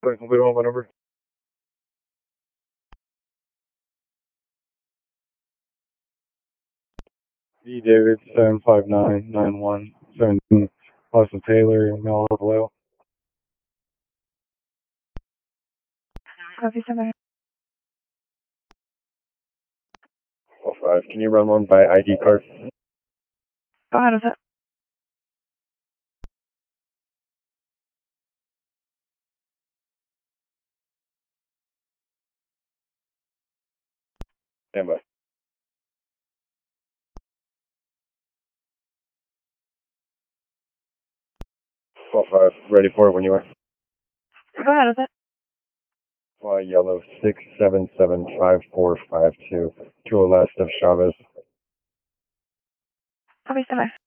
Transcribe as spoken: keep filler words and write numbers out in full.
Wait, complete on my number. D David seven five nine nine one seventeen. Austin Taylor, Mel Below. Copy seven. Oh five. Can you run one by I D card? Go ahead with it. Stand by. Oh five. Ready for it when you are. Go ahead with it. Fly yellow six seven seven five four five two. To the left of Chavez. Copy seven.